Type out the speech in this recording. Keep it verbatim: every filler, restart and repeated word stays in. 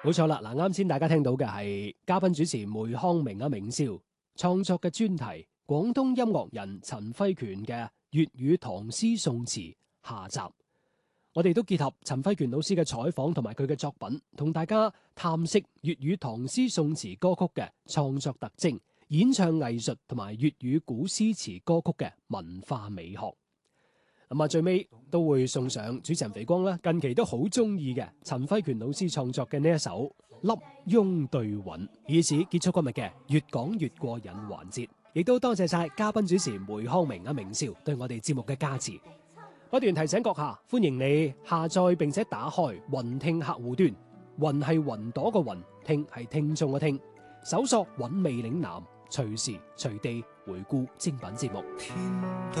冇錯啦，嗱，啱先大家聽到嘅係嘉賓主持梅康明啊明少創作嘅專題，廣東音樂人陳輝權嘅粵語唐詩宋詞下集。我哋都結合陳輝權老師嘅採訪同埋佢嘅作品，同大家探析粵語唐詩宋詞歌曲嘅創作特徵、演唱藝術同埋粵語古詩詞歌曲嘅文化美學。咁啊，最尾都會送上主持人肥光啦，近期都好中意嘅陳輝權老師創作嘅呢一首《笠翁對韻》，以此結束今日嘅越講越過癮環節。亦都多謝晒嘉賓主持梅康明啊明少對我哋節目嘅加持。不斷提醒閣下，歡迎你下載並且打開雲聽客戶端，雲係雲朵個雲，聽係聽眾嘅聽，搜索韻味嶺南，隨時隨地回顧精品節目。